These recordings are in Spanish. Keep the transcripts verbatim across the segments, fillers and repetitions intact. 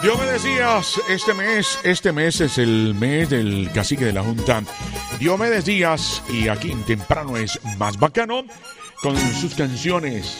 Diomedes Díaz, este mes, este mes es el mes del cacique de la Junta, Diomedes Díaz, y aquí en Temprano es más bacano, con sus canciones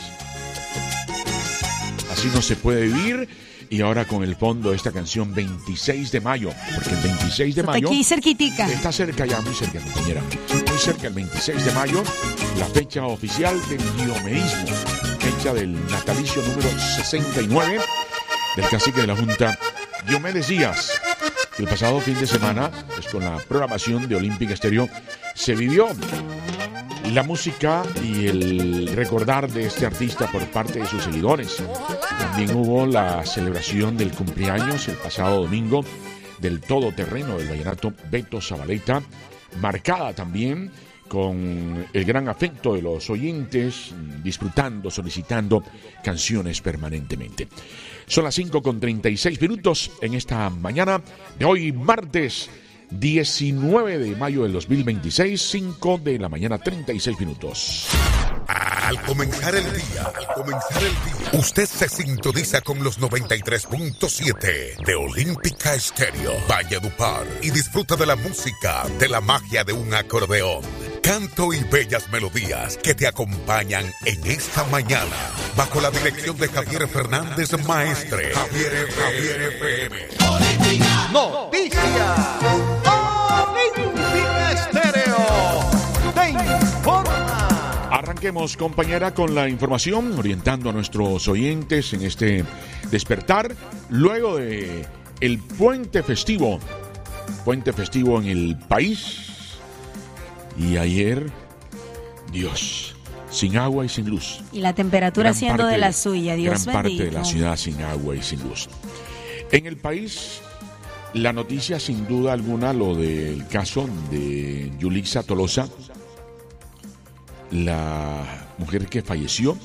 Así no se puede vivir, y ahora con el fondo de esta canción veintiséis de mayo, porque el veintiséis de mayo... Aquí cerquitica. Está cerca ya, muy cerca, compañera, muy cerca el veintiséis de mayo, la fecha oficial del diomedismo, fecha del natalicio número sesenta y nueve, del cacique de la Junta, Diomedes Díaz. El pasado fin de semana, pues con la programación de Olímpica Estéreo, se vivió la música y el recordar de este artista por parte de sus seguidores. También hubo la celebración del cumpleaños el pasado domingo del todoterreno del vallenato Beto Zabaleta, marcada también con el gran afecto de los oyentes, disfrutando, solicitando canciones permanentemente. Son las cinco con treinta y seis minutos en esta mañana de hoy, martes diecinueve de mayo del dos mil veintiséis, cinco de la mañana, treinta y seis minutos. Al comenzar el día, al comenzar el día, usted se sintoniza con los noventa y tres punto siete de Olímpica Estéreo, Valledupar, y disfruta de la música, de la magia de un acordeón, canto y bellas melodías que te acompañan en esta mañana, bajo la dirección de Javier Fernández Maestre. Javier, Javier F M. Olímpica Noticias. Olímpica Estéreo te informa. Arranquemos, compañera, con la información, orientando a nuestros oyentes en este despertar, luego de el puente festivo, puente festivo en el país. Y ayer, Dios, sin agua y sin luz. Y la temperatura Gran siendo parte de la suya, Dios Gran bendito. parte de la ciudad sin agua y sin luz. En el país, la noticia sin duda alguna, lo del caso de Yulixa Tolosa, la mujer que falleció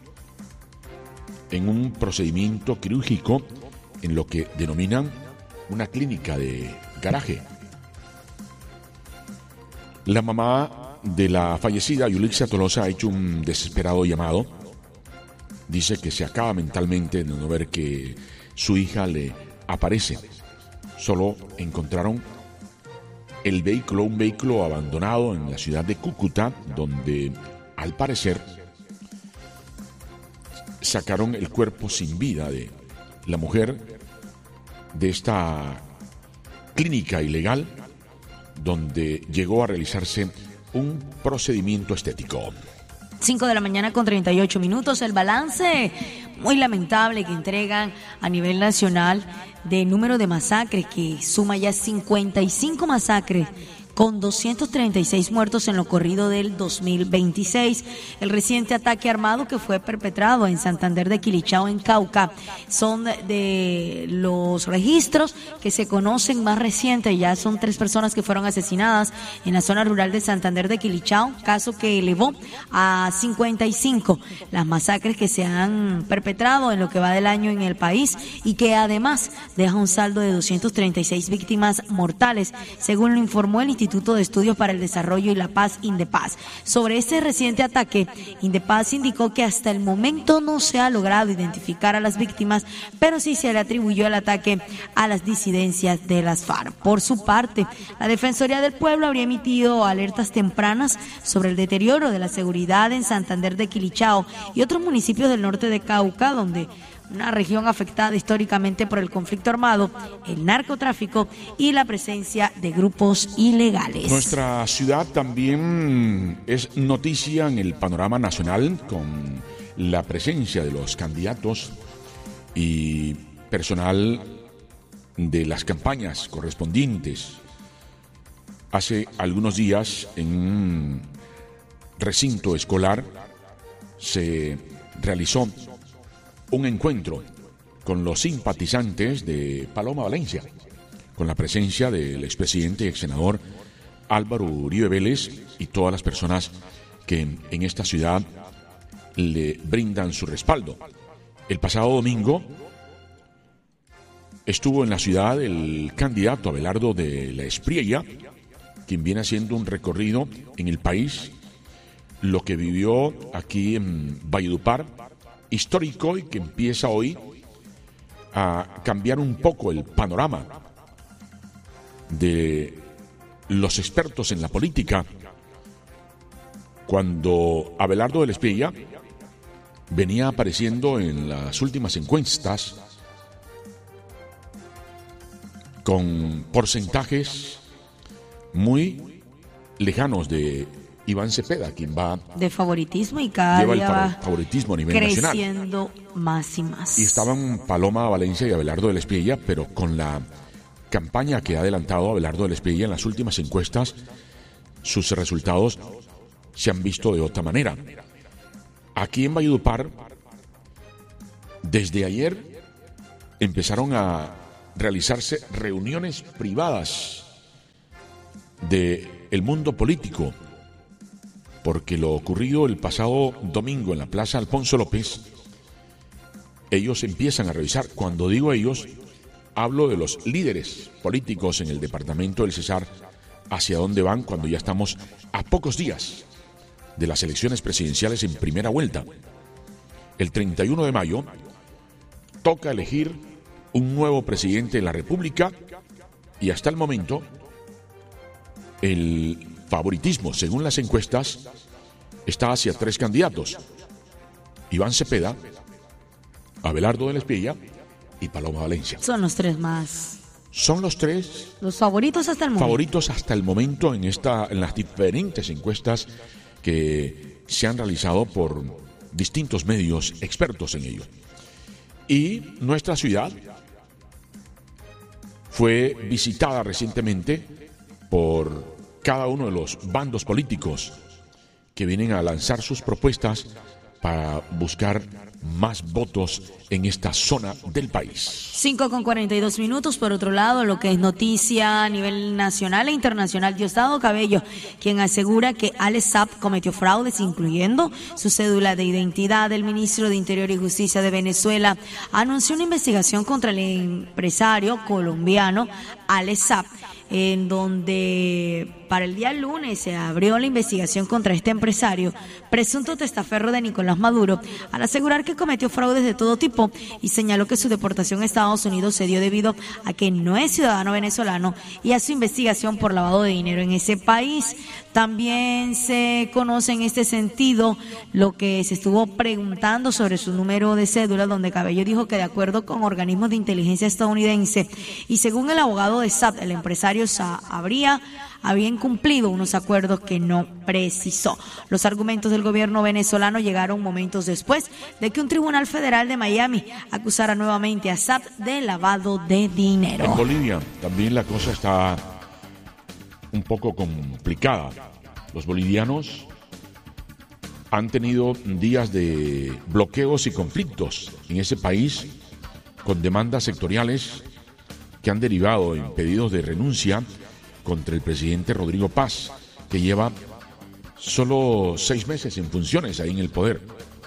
en un procedimiento quirúrgico en lo que denominan una clínica de garaje. La mamá de la fallecida Yulixa Tolosa ha hecho un desesperado llamado. Dice que se acaba mentalmente de no ver que su hija le aparece. Solo encontraron el vehículo, un vehículo abandonado en la ciudad de Cúcuta, donde al parecer sacaron el cuerpo sin vida de la mujer de esta clínica ilegal, donde llegó a realizarse un procedimiento estético. cinco de la mañana con treinta y ocho minutos. El balance muy lamentable que entregan a nivel nacional de número de masacres, que suma ya cincuenta y cinco masacres con doscientos treinta y seis muertos en lo corrido del dos mil veintiséis. El reciente ataque armado que fue perpetrado en Santander de Quilichao, en Cauca, son de los registros que se conocen más recientes. Ya son tres personas que fueron asesinadas en la zona rural de Santander de Quilichao, caso que elevó a cincuenta y cinco las masacres que se han perpetrado en lo que va del año en el país, y que además deja un saldo de doscientas treinta y seis víctimas mortales, según lo informó el Instituto de Estudios para el Desarrollo y la Paz, INDEPAZ. Sobre este reciente ataque, INDEPAZ indicó que hasta el momento no se ha logrado identificar a las víctimas, pero sí se le atribuyó el ataque a las disidencias de las FARC. Por su parte, la Defensoría del Pueblo habría emitido alertas tempranas sobre el deterioro de la seguridad en Santander de Quilichao y otros municipios del norte de Cauca, donde una región afectada históricamente por el conflicto armado, el narcotráfico y la presencia de grupos ilegales. Nuestra ciudad también es noticia en el panorama nacional con la presencia de los candidatos y personal de las campañas correspondientes. Hace algunos días, en un recinto escolar, se realizó un encuentro con los simpatizantes de Paloma Valencia, con la presencia del expresidente y ex senador Álvaro Uribe Vélez y todas las personas que en esta ciudad le brindan su respaldo. El pasado domingo estuvo en la ciudad el candidato Abelardo de la Espriella, quien viene haciendo un recorrido en el país, lo que vivió aquí en Valledupar, histórico, y que empieza hoy a cambiar un poco el panorama de los expertos en la política cuando Abelardo del Espriella venía apareciendo en las últimas encuestas con porcentajes muy lejanos de Iván Cepeda, quien va de favoritismo y cada lleva día el va favoritismo a nivel creciendo nacional. más y más. Y estaban Paloma Valencia y Abelardo del Espriella, pero con la campaña que ha adelantado Abelardo del Espriella en las últimas encuestas, sus resultados se han visto de otra manera. Aquí en Valledupar, desde ayer empezaron a realizarse reuniones privadas del mundo político, porque lo ocurrido el pasado domingo en la Plaza Alfonso López, ellos empiezan a revisar. Cuando digo ellos, hablo de los líderes políticos en el departamento del Cesar, hacia dónde van cuando ya estamos a pocos días de las elecciones presidenciales en primera vuelta. El treinta y uno de mayo toca elegir un nuevo presidente de la República y hasta el momento el favoritismo, según las encuestas, está hacia tres candidatos: Iván Cepeda, Abelardo del Espriella y Paloma Valencia. Son los tres más. Son los tres los favoritos hasta el momento. Favoritos hasta el momento en esta, en las diferentes encuestas que se han realizado por distintos medios expertos en ello. Y nuestra ciudad fue visitada recientemente por cada uno de los bandos políticos que vienen a lanzar sus propuestas para buscar más votos en esta zona del país. cinco con cuarenta y dos minutos. Por otro lado, lo que es noticia a nivel nacional e internacional, Diosdado Cabello, quien asegura que Alex Saab cometió fraudes, incluyendo su cédula de identidad. El ministro de Interior y Justicia de Venezuela anunció una investigación contra el empresario colombiano Alex Saab, en donde para el día lunes se abrió la investigación contra este empresario, presunto testaferro de Nicolás Maduro, al asegurar que cometió fraudes de todo tipo, y señaló que su deportación a Estados Unidos se dio debido a que no es ciudadano venezolano y a su investigación por lavado de dinero en ese país. También se conoce en este sentido lo que se estuvo preguntando sobre su número de cédula, donde Cabello dijo que de acuerdo con organismos de inteligencia estadounidense y según el abogado de Saab, el empresario Saab habría había incumplido unos acuerdos que no precisó. Los argumentos del gobierno venezolano llegaron momentos después de que un tribunal federal de Miami acusara nuevamente a Saab de lavado de dinero. En Bolivia también la cosa está un poco complicada. Los bolivianos han tenido días de bloqueos y conflictos en ese país, con demandas sectoriales que han derivado en pedidos de renuncia contra el presidente Rodrigo Paz, que lleva solo seis meses en funciones ahí en el poder.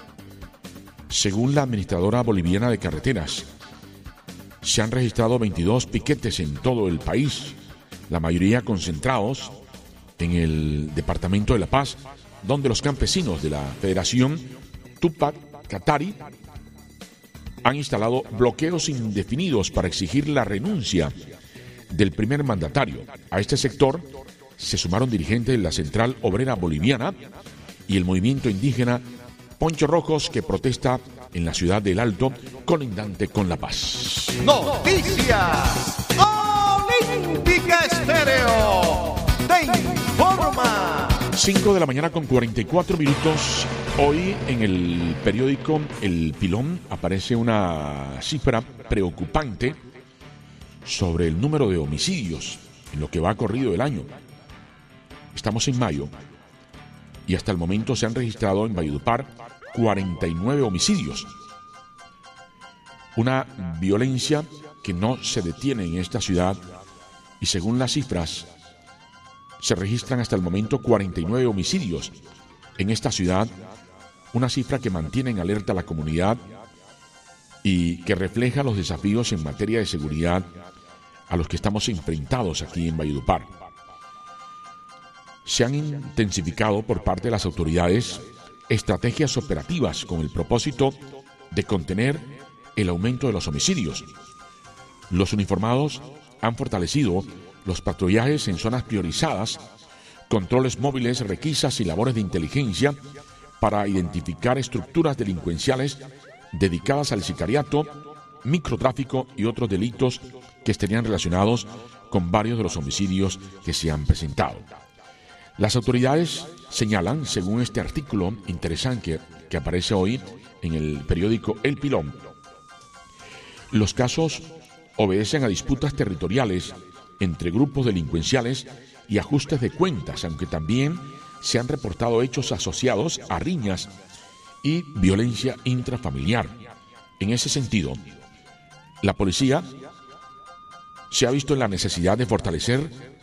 Según la administradora boliviana de carreteras, se han registrado veintidós piquetes en todo el país, la mayoría concentrados en el departamento de La Paz, donde los campesinos de la Federación Tupac Katari han instalado bloqueos indefinidos para exigir la renuncia del primer mandatario. A este sector se sumaron dirigentes de la Central Obrera Boliviana y el movimiento indígena Poncho Rojos, que protesta en la ciudad del Alto, colindante con La Paz. Noticias Olímpica Estéreo te informa. cinco de la mañana con cuarenta y cuatro minutos. Hoy en el periódico El Pilón aparece una cifra preocupante sobre el número de homicidios en lo que va corrido el año. Estamos en mayo y hasta el momento se han registrado en Valledupar cuarenta y nueve homicidios. Una violencia que no se detiene en esta ciudad, y según las cifras se registran hasta el momento cuarenta y nueve homicidios en esta ciudad, una cifra que mantiene en alerta a la comunidad y que refleja los desafíos en materia de seguridad a los que estamos enfrentados aquí en Valledupar. Se han intensificado por parte de las autoridades estrategias operativas con el propósito de contener el aumento de los homicidios. Los uniformados han fortalecido los patrullajes en zonas priorizadas, controles móviles, requisas y labores de inteligencia para identificar estructuras delincuenciales dedicadas al sicariato, microtráfico y otros delitos que estarían relacionados con varios de los homicidios que se han presentado. Las autoridades señalan, según este artículo interesante que aparece hoy en el periódico El Pilón, los casos obedecen a disputas territoriales entre grupos delincuenciales y ajustes de cuentas, aunque también se han reportado hechos asociados a riñas y violencia intrafamiliar. En ese sentido, la policía se ha visto en la necesidad de fortalecer